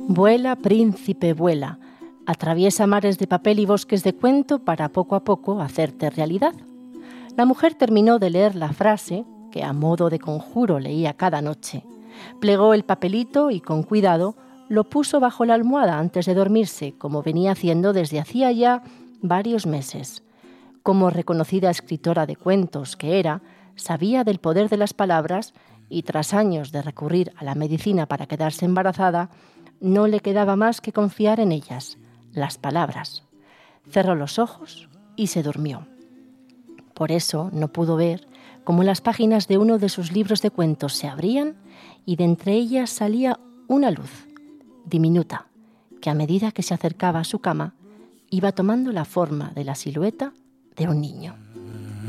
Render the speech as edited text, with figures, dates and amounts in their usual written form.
Vuela, príncipe, vuela. Atraviesa mares de papel y bosques de cuento para poco a poco hacerte realidad. La mujer terminó de leer la frase, que a modo de conjuro leía cada noche. Plegó el papelito y con cuidado lo puso bajo la almohada antes de dormirse, como venía haciendo desde hacía ya varios meses. Como reconocida escritora de cuentos que era, sabía del poder de las palabras y tras años de recurrir a la medicina para quedarse embarazada, no le quedaba más que confiar en ellas, las palabras. Cerró los ojos y se durmió. Por eso no pudo ver cómo las páginas de uno de sus libros de cuentos se abrían y de entre ellas salía una luz, diminuta, que a medida que se acercaba a su cama, iba tomando la forma de la silueta de un niño.